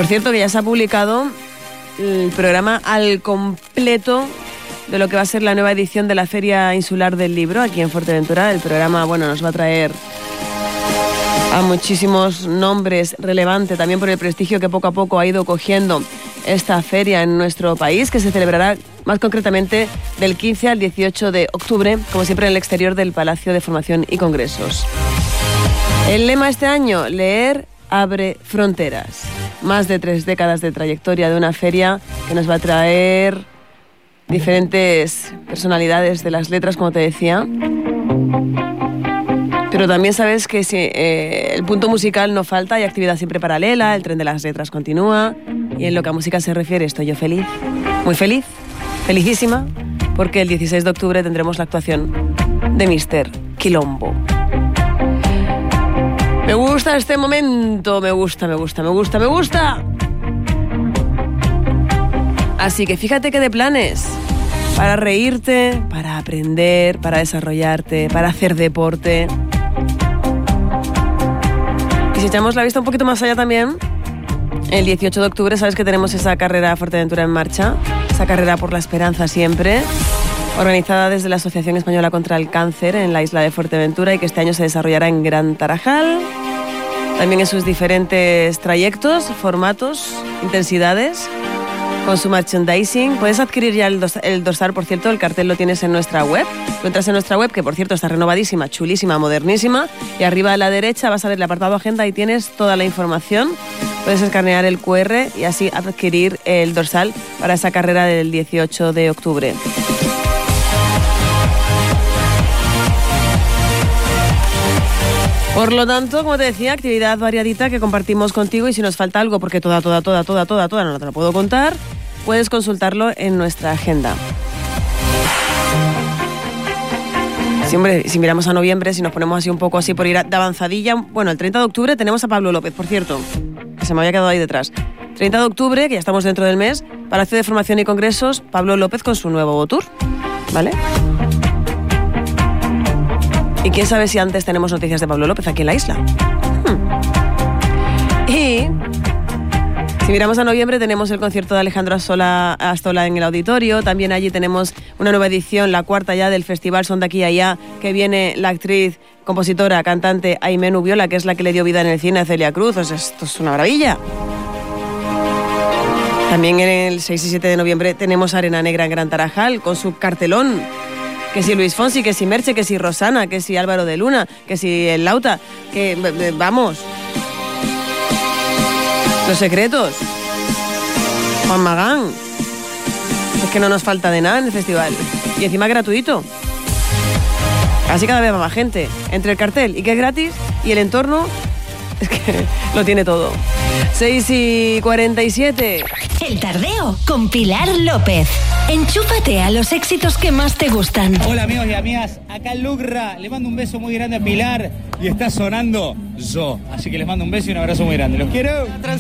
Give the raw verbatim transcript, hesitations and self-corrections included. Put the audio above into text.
Por cierto, que ya se ha publicado el programa al completo de lo que va a ser la nueva edición de la Feria Insular del Libro aquí en Fuerteventura. El programa, bueno, nos va a traer a muchísimos nombres relevantes, también por el prestigio que poco a poco ha ido cogiendo esta feria en nuestro país, que se celebrará más concretamente del quince al dieciocho de octubre, como siempre en el exterior del Palacio de Formación y Congresos. El lema este año, leer abre fronteras. Más de tres décadas de trayectoria de una feria que nos va a traer diferentes personalidades de las letras, como te decía. Pero también sabes que si, eh, el punto musical no falta, hay actividad siempre paralela, el tren de las letras continúa, y en lo que a música se refiere estoy yo feliz, muy feliz, felicísima, porque el dieciséis de octubre tendremos la actuación de míster Quilombo. Me gusta este momento, me gusta, me gusta, me gusta, me gusta. Así que fíjate que de planes, para reírte, para aprender, para desarrollarte, para hacer deporte. Y si echamos la vista un poquito más allá también, el dieciocho de octubre sabes que tenemos esa carrera Fuerteventura en marcha, esa carrera por la esperanza siempre, organizada desde la Asociación Española contra el Cáncer en la isla de Fuerteventura y que este año se desarrollará en Gran Tarajal, también en sus diferentes trayectos, formatos, intensidades, con su merchandising. Puedes adquirir ya el, dos, el dorsal, por cierto, el cartel lo tienes en nuestra web. Lo entras en nuestra web, que por cierto está renovadísima, chulísima, modernísima, y arriba a la derecha vas a ver el apartado agenda y tienes toda la información. Puedes escanear el cu erre y así adquirir el dorsal para esa carrera del dieciocho de octubre. Por lo tanto, como te decía, actividad variadita que compartimos contigo, y si nos falta algo, porque toda, toda, toda, toda, toda, toda no te lo puedo contar, puedes consultarlo en nuestra agenda. Si, hombre, si miramos a noviembre, si nos ponemos así un poco así por ir de avanzadilla, bueno, el treinta de octubre tenemos a Pablo López, por cierto, que se me había quedado ahí detrás. treinta de octubre, que ya estamos dentro del mes, Palacio de Formación y Congresos, Pablo López con su nuevo tour, ¿vale? Y quién sabe si antes tenemos noticias de Pablo López aquí en la isla. Hmm. Y si miramos a noviembre tenemos el concierto de Alejandro Astola, Astola en el auditorio. También allí tenemos una nueva edición, la cuarta ya, del Festival Son de Aquí y Allá, que viene la actriz, compositora, cantante Aimé Nubiola, que es la que le dio vida en el cine a Celia Cruz. O sea, esto es una maravilla. También en el seis y siete de noviembre tenemos Arena Negra en Gran Tarajal con su cartelón. Que si Luis Fonsi, que si Merche, que si Rosana, que si Álvaro de Luna, que si el Lauta, que vamos. Los Secretos. Juan Magán. Es que no nos falta de nada en el festival. Y encima gratuito. Así cada vez va más gente. Entre el cartel y que es gratis y el entorno, es que lo tiene todo. seis y cuarenta y siete. El Tardeo con Pilar López. Enchúfate a los éxitos que más te gustan. Hola amigos y amigas, acá Lucra, le mando un beso muy grande a Pilar y está sonando Yo. Así que les mando un beso y un abrazo muy grande. Los quiero.